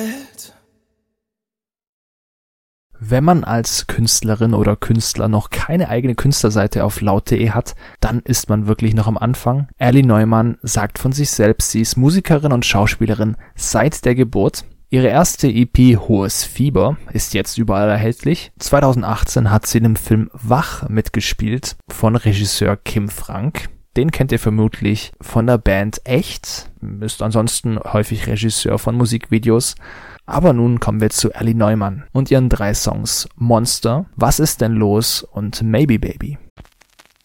Wenn man als Künstlerin oder Künstler noch keine eigene Künstlerseite auf laut.de hat, dann ist man wirklich noch am Anfang. Ellie Neumann sagt von sich selbst, sie ist Musikerin und Schauspielerin seit der Geburt. Ihre erste EP Hohes Fieber ist jetzt überall erhältlich. 2018 hat sie in dem Film Wach mitgespielt von Regisseur Kim Frank. Den kennt ihr vermutlich von der Band Echt, ist ansonsten häufig Regisseur von Musikvideos. Aber nun kommen wir zu Ellie Neumann und ihren 3 Songs Monster, Was ist denn los und Maybe Baby.